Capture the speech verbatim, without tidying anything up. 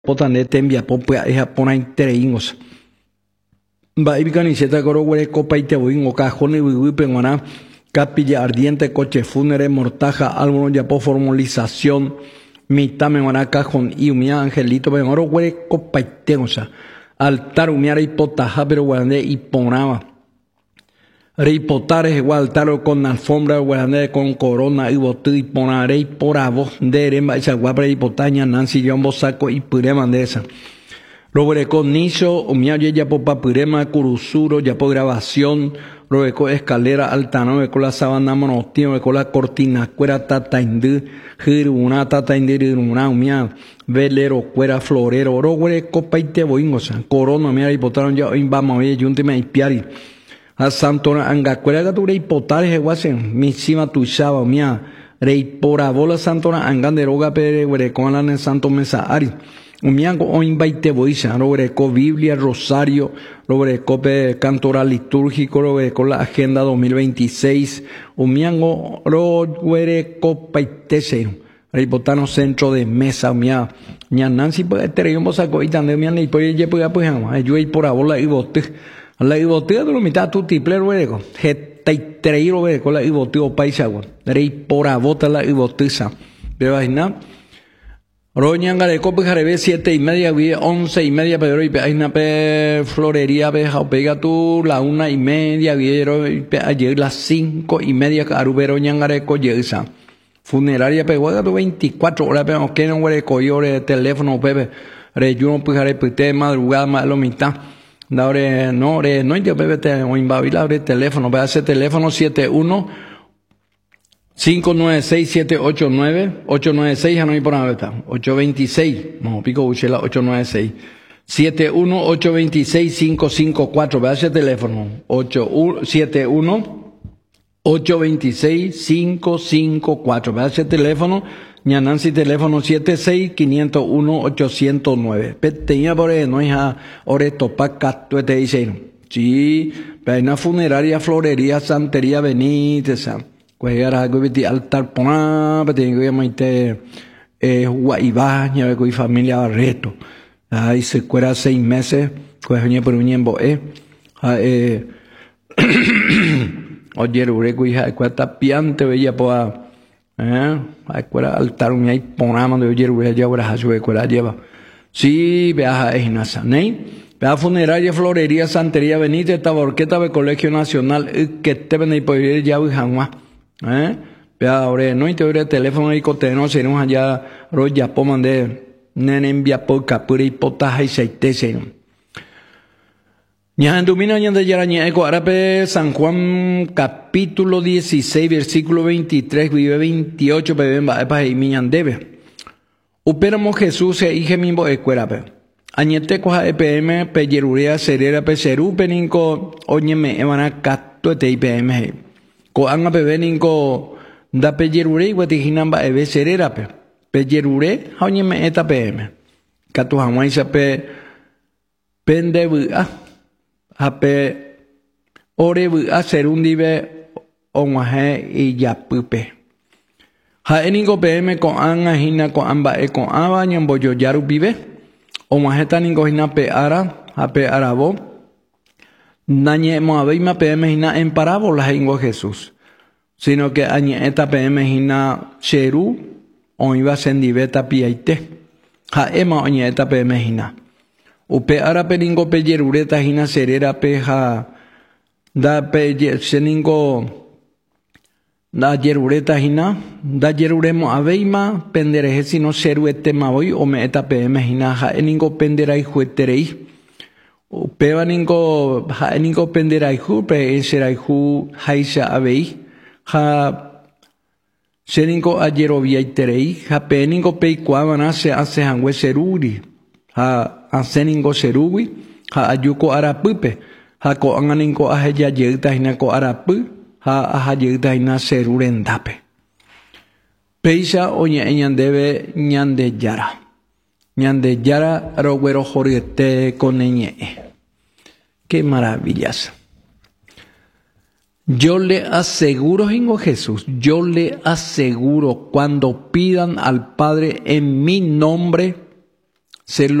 potane tembia popia es apona intereingos. Va y camiseta coro huele copa y te voy en cajón y vive en capilla ardiente, coche fúnebre, mortaja, álbum ya por formalización, mitad me van a cajón y un angelito, pero oro huele copa y te o sea, altar un y potaja, pero guarde y ponaba. Reipotar es igual altar con alfombra, guarde con corona y botu y ponaré y por a voz de eremba, esa guapra y potaña, Nancy, John Bosaco y purema de esa. Robereco nicho, umia ya por papurema, curusuro, ya por grabación, robeco escalera altano, robeco la sabana monotino, robeco la cortina, cuera tata indú, giruna tata indú, umia, velero, cuera florero, robeco paite boingosa, corona, mira, y botaron ya, vamos a ver, yuntime y piari. A Santona, angacuera gatura y potare, guasen, misima tuchaba, umia, rey por abola Santona, anganderoga pere, huerecona en Santo Mesaari. Umiango o invaite boisa, robereco Biblia, Rosario, robereco cantora litúrgico, robereco la agenda dos mil veintiséis, umiango robereco paitese, ripotano centro de mesa, umia, mia Nancy pues tereimos a coitande, mia ni pues ye pues pues ama, yo y por abola y bote, la y bote de lo mitad tu triple robereco, hetai robereco la y bote o paisagua, rey por abota la y botiza, pero ahí nada. Roñanga de copa jarebe siete y media, vi once y media, pero hay una pe florería, pe pega tú la una y media, vieron ayer las cinco y media, carubero ñanga de coyesa. Funeraria pe hueca tu veinticuatro horas, pero que no huele coyore teléfono, pepe, reyuno pues jare pete madrugada más lo mitad. Ahora no, re no yo pepe te o imbabila de teléfono, pe hace teléfono siete uno cinco nueve seis siete ocho nueve ocho nueve seis ya no hay por nada está ocho veintiséis no pico buchela ocho nueve seis siete uno ocho veintiséis cinco cinco cuatro ve ese teléfono siete uno ocho veintiséis cinco cinco cuatro ve ese teléfono ñanansi teléfono siete seis cinco cero uno ocho cero nueve tenía por ahí no hija ore topaca tú te dicen sí pero hay una funeraria florería santería Benítez pues algo de altar pona, pero tengo que llamarte eh guaibaña con familia Barreto. Ahí se cuera seis meses, pues oye por un tiempo eh eh oye ureko hija cuesta piante bella poa eh hay cuera altar un ahí pona mando oye ureko ya ahora hace cuera lleva. Sí, viaja es nasa, ¿nei? Vea funeraria florería santería Benítez Taborqueta de Colegio Nacional que te ven ahí por ir yaujangua. ¿Eh? Vea ahora no y te voy teléfono y coteno seremos allá roya po mande nene envía por capura y potaja y seitese ña domina ña de yaraña eco árabe San Juan capítulo dieciséis versículo veintitrés vive veintiocho beben va pa y miñan debe uperamo Jesús e hije mimbo ecuerape añete coja epm peyerurea serera peseru peninco oñeme evana catto te ipm ko anga bebe ninko da peyerure y guatiginamba ebe serera pe peyerure hañe me eta pm katu hamai sape pende bua hape ore bua serundibe onwahe y yapupe ha eningo pm ko anga hina ko amba e ko aba nyamboyo yaru bibe onwahe taningo hina pe ara hape arabo Nañe moabeima pm hina en parábolas ingo Jesús, sino que añe eta pm hina cheru o iba sendibeta piaite. Ha ema añe eta pm hina. Upe ara peringo peyerureta hina serera peja da pe seningo da yerureta hina da yeruremo abeima pendereje sino seruete maboy o me eta pm hina ha eningo penderai jueterei. Peba ningo ha ningo penderai hu pe enserai hu haisa abei ha seningo ayerovia iterei ha pe ningo pe kwamana se hace hangwe seruri ha aseningo serui ha ayuko arapupe ha ko anganingo aheya yeuta hina ko arapu ha aha yeuta hina serurendape peisa oña eñandebe ñande yara ñande yara roguero jorete con eñe. Qué maravillas. Yo le aseguro, Ingo Jesús, yo le aseguro, cuando pidan al Padre en mi nombre, se